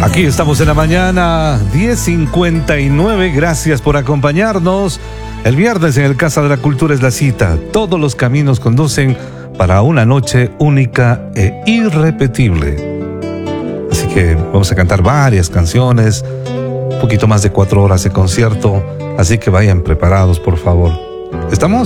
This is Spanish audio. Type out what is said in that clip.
Aquí estamos en la mañana, 10:59. Gracias por acompañarnos. El viernes en el Casa de la Cultura es la cita. Todos los caminos conducen para una noche única e irrepetible. Así que vamos a cantar varias canciones, un poquito más de 4 horas de concierto. Así que vayan preparados, por favor. ¿Estamos?